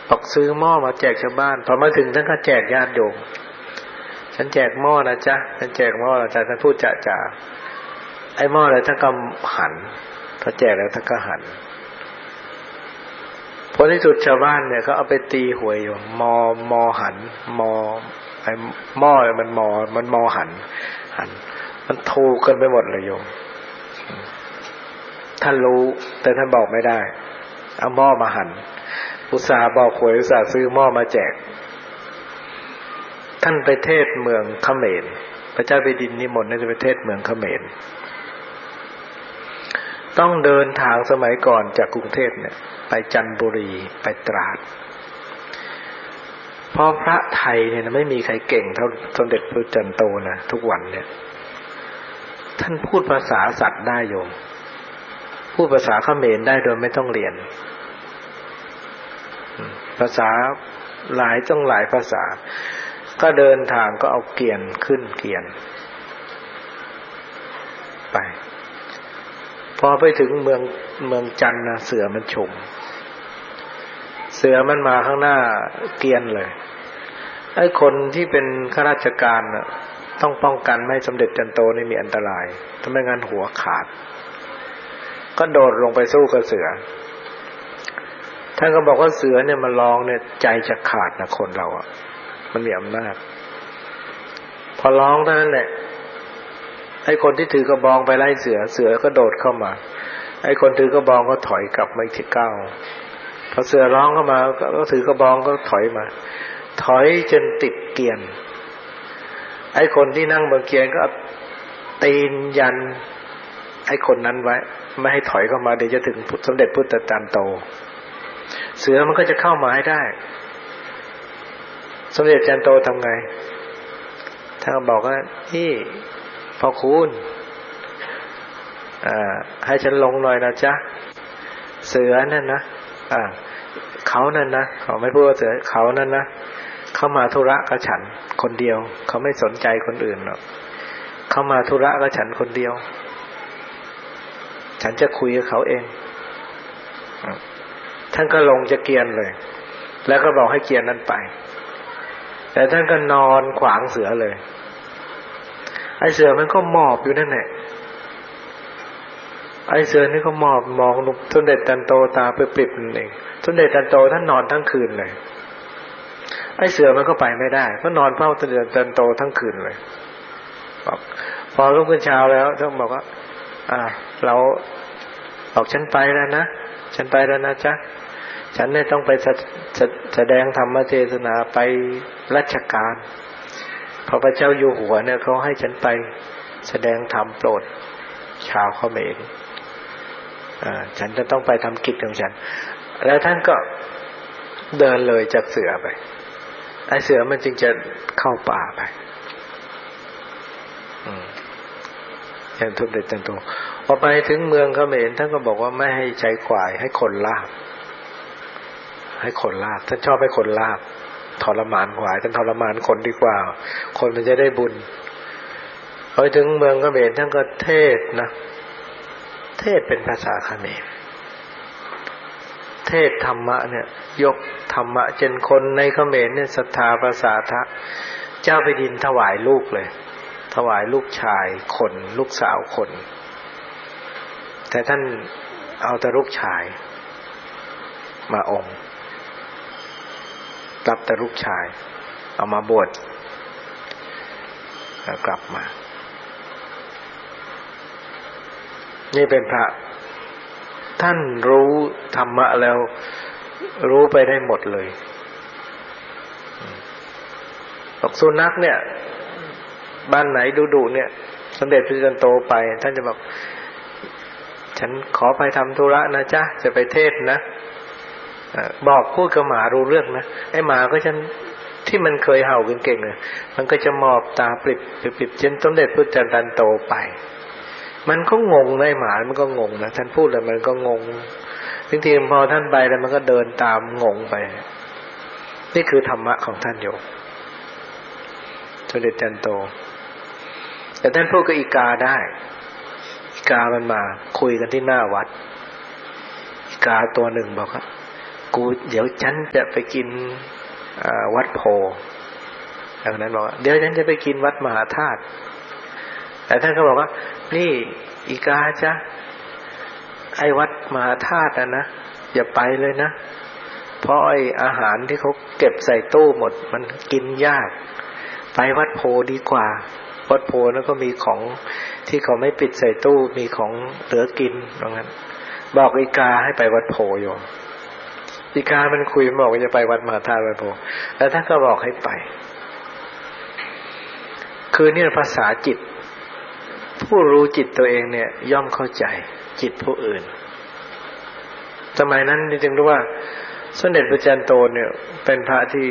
บอกซื้อหม้อมาแจกชาวบ้านพอมาถึงท่านก็แจกญาติโยมฉันแจกหม้อนะจ๊ะฉันแจกหม้อนะจ๊ะท่านพูดจ๋าไอ้หม้ออะไรท่านก็หันพอแจกแล้วท่านก็หันผลที่สุดชาวบ้านเนี่ยเขาเอาไปตีหวยอยู่มอหันไอ้หม้อมันมอหันมันถูกกันไปหมดเลยโยมท่านรู้แต่ท่านบอกไม่ได้เอาหม้อมาหันอุตส่าห์บอกหวยอุตส่าห์ซื้อหม้อมาแจกท่านไปเทศเมืองเขมรพระเจ้าแผ่นดินนิมนต์ให้ไปเทศเมืองเขมรต้องเดินทางสมัยก่อนจากกรุงเทพเนี่ยไปจันทบุรีไปตราดเพราะพระไทยเนี่ยไม่มีใครเก่งเท่าสมเด็จพระจันโตนะทุกวันเนี่ยท่านพูดภาษาสัตว์ได้โยมพูดภาษาเขมรได้โดยไม่ต้องเรียนภาษาหลายภาษาก็เดินทางก็เอาเกียรขึ้นเกียรไปพอไปถึงเมืองจันทร์นะเสือมันฉุมเสือมันมาข้างหน้าเกียรเลยไอ้คนที่เป็นข้าราชการน่ะต้องป้องกันไม่ให้สมเด็จจันโตนี่มีอันตรายถ้าไม่งั้นหัวขาดก็โดดลงไปสู้กับเสือท่านก็บอกว่าเสือเนี่ยมันร้องเนี่ยใจจะขาดนะคนเราอ่ะมันมีอำนาจพอร้องเท่านั้นแหละไอ้คนที่ถือกระบองไปไล่เสือก็โดดเข้ามาไอ้คนถือกระบองก็ถอยกลับมาอีกทีก้าวพอเสือร้องเข้ามาก็ถือกระบองก็ถอยมาถอยจนติดเกียนไอ้คนที่นั่งบนเกียนก็ตีนยันไอ้คนนั้นไว้ไม่ให้ถอยเข้ามาเดี๋ยวจะถึงสมเด็จพุทธจารย์โตเสือมันก็จะเข้ามาให้ได้สมเด็จจันโตทำไงท่านก็บอกว่านี่พ่อคุณให้ฉันลงหน่อยนะจ๊ะเสือนั่นนะเขานั่นนะเขาไม่พูดว่าเสือเขานั่นนะเข้ามาธุระกับฉันคนเดียวเขาไม่สนใจคนอื่นหรอกเข้ามาธุระกับฉันคนเดียวฉันจะคุยกับเขาเองท่านก็ลงจะเกียรเลยแล้วก็บอกให้เกียรนั้นไปแต่ท่านก็นอนขวางเสือเลยไอ้เสือมันก็หมอบอยู่นั่นแหละไอ้เสือนี่ก็หมอบมองสมเด็จจันโตตาปริบๆนั่นเองสมเด็จจันโตท่านนอนทั้งคืนเลยไอ้เสือมันก็ไปไม่ได้ก็นอนเฝ้าสมเด็จจันโตทั้งคืนเลยบอกพอรุ่งขึ้นเช้าแล้วท่านบอกว่าเราบอกฉันไปแล้วนะฉันไปแล้วนะจ๊ะฉันเนี่ยต้องไปแสดงธรรมเทศนาไปราชการพระเจ้าอยู่หัวเนี่ยเขาให้ฉันไปแสดงธรรมโปรดชาวเขมรฉันจะต้องไปทำกิจของฉันแล้วท่านก็เดินเลยจากเสือไปไอ้เสือมันจึงจะเข้าป่าไปอย่างสมเด็จจันโตพอไปถึงเมืองเขมรท่านก็บอกว่าไม่ให้ใช้ควายให้คนลากท่านชอบให้คนลากทรมานควายท่านทรมานคนดีกว่าคนมันจะได้บุญพอถึงเมืองเขมรท่านก็เทศนะเทศเป็นภาษาเขมรเทศธรรมะเนี่ยยกธรรมะจนคนในเขมรเนี่ยศรัทธาภาษาทะเจ้าแผ่นดินถวายลูกเลยถวายลูกชายคนลูกสาวคนแต่ท่านเอาแต่ลูกชายมาองค์รับแต่ลูกชายเอามาบวชแล้วกลับมานี่เป็นพระท่านรู้ธรรมะแล้วรู้ไปได้หมดเลยบอกสุนัขเนี่ยบ้านไหนดุๆเนี่ยสมเด็จพระจันโตไปท่านจะบอกฉันขอไปทำธุระนะจ๊ะจะไปเทศนะบอกพูดกับหมารู้เรื่องนะไอ้หมาก็ฉันที่มันเคยเห่าเก่งๆเลยมันก็จะมอบตาปริบจนสมเด็จพระจันโตไปมันก็งงนะไอ้หมามันก็งงนะท่านพูดแล้วมันก็งงบางทีพอท่านไปแล้วมันก็เดินตามงงไปนี่คือธรรมะของท่านโยมสมเด็จจันโตแต่ท่านพูดกับอีกาได้อีกามันมาคุยกันที่หน้าวัดอีกาตัวหนึ่งบอกว่าเดี๋ยวฉันจะไปกินวัดโพดังนั้นบอกว่าเดี๋ยวฉันจะไปกินวัดมหาธาตุแต่ท่านก็บอกว่านี่อีกาจ้ะไอ้วัดมหาธาตุนะอย่าไปเลยนะเพราะไอ้อาหารที่เขาเก็บใส่ตู้หมดมันกินยากไปวัดโพดีกว่าวัดโพนั้นก็มีของที่เขาไม่ปิดใส่ตู้มีของเหลือกินตรงนั้นบอกอีกาให้ไปวัดโพโยมอีกามันคุยบอกว่าจะไปวัดมหาธาตุวัดโพแล้วท่านก็บอกให้ไปคือเนี่ยภาษาจิตผู้รู้จิตตัวเองเนี่ยย่อมเข้าใจจิตผู้อื่นสมัยนั้นจึงรู้ว่าสมเด็จพระจันโตเนี่ยเป็นพระที่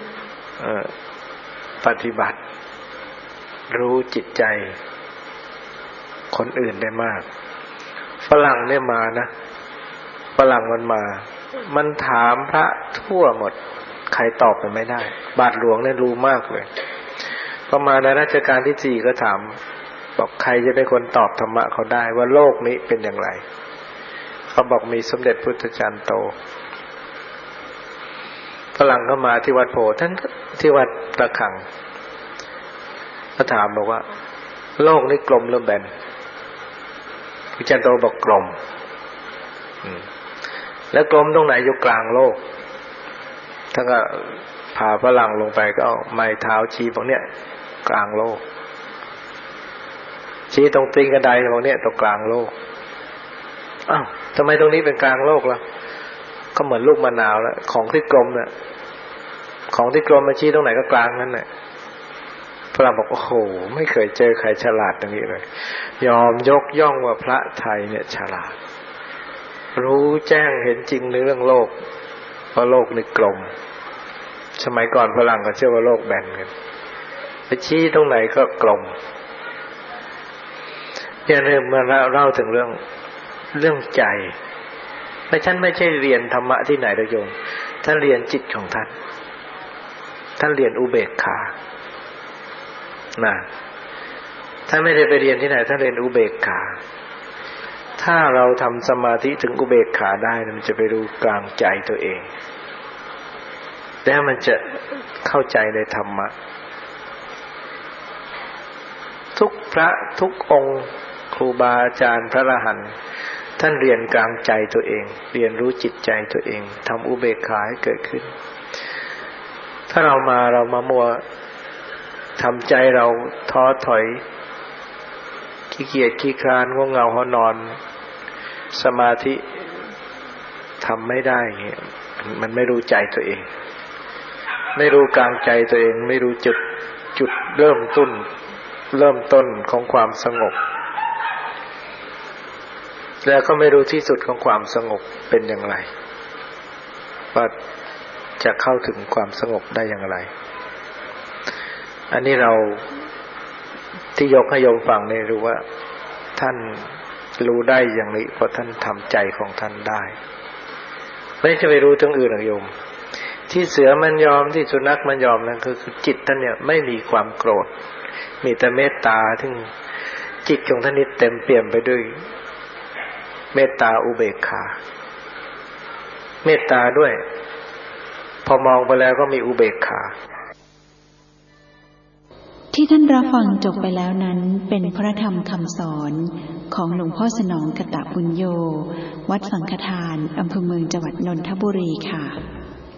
ปฏิบัติรู้จิตใจคนอื่นได้มากฝรั่งเนี่ยมานะฝรั่งมันถามพระทั่วหมดใครตอบมันไม่ได้บาทหลวงเนี่ยรู้มากเลยพอมาในรัชกาลที่ 4ก็ถามบอกใครจะเป็นคนตอบธรรมะเขาได้ว่าโลกนี้เป็นอย่างไรเขาบอกมีสมเด็จพุทธจารย์โตฝรั่งก็มาที่วัดโพท่านที่วัดระฆังก็ถามบอกว่าโลกนี้กลมหรือแบนพุทธจารย์โตบอกกลมแล้วกลมตรงไหนอยู่กลางโลกท่านก็พาฝรั่งลงไปก็เอาไม้เท้าชี้บอกเนี่ยกลางโลกชี้ตรงตีนกระไดบอกเนี่ยตรงกลางโลกอ้าวทำไมตรงนี้เป็นกลางโลกล่ะก็เหมือนลูกมะนาวแล้วของที่กลมเนี่ยของที่กลมมาชี้ตรงไหนก็กลางนั่นแหละฝรั่งบอกโอ้โหไม่เคยเจอใครฉลาดอย่างนี้เลยยอมยกย่องว่าพระไทยเนี่ยฉลาดรู้แจ้งเห็นจริงในเรื่องโลกเพราะโลกนี่กลมสมัยก่อนฝรั่งก็เชื่อว่าโลกแบนกันไปชี้ตรงไหนก็กลมเนี่ยมาเล่าถึงเรื่องใจและฉันไม่ใช่เรียนธรรมะที่ไหนนะโยมท่านเรียนจิตของท่านเรียนอุเบกขาท่านไม่ได้ไปเรียนที่ไหนท่านเรียนอุเบกขาถ้าเราทำสมาธิถึงอุเบกขาได้มันจะไปรู้กลางใจตัวเองแล้วมันจะเข้าใจในธรรมะทุกพระทุกองค์ครูบาอาจารย์พระอรหันต์ท่านเรียนกลางใจตัวเองเรียนรู้จิตใจตัวเองทำอุเบกขาให้เกิดขึ้นถ้าเรามามัวทำใจเราท้อถอยขี้เกียจขี้คร้านง่วงเหงาหอนอนสมาธิทำไม่ได้เงี้ยมันไม่รู้ใจตัวเองไม่รู้กลางใจตัวเองไม่รู้จุดเริ่มต้นของความสงบแล้วก็ไม่รู้ที่สุดของความสงบเป็นอย่างไรว่าจะเข้าถึงความสงบได้อย่างไรอันนี้เราที่ยกให้โยมฟังเนี่ยรู้ว่าท่านรู้ได้อย่างนี้เพราะท่านทำใจของท่านได้ไม่จะไปรู้ทั้งอื่นหรอกโยมที่เสือมันยอมที่สุนัขมันยอมนั่นคือจิตท่านเนี่ยไม่มีความโกรธมีแต่เมตตาที่จิตของท่านนี่เต็มเปี่ยมไปด้วยเมตตาอุเบกขาเมตตาด้วยพอมองไปแล้วก็มีอุเบกขาที่ท่านรับฟังจบไปแล้วนั้นเป็นพระธรรมคำสอนของหลวงพ่อสนองกตบุญโยวัดสังฆทานอำเภอเมืองจังหวัดนนทบุรีค่ะ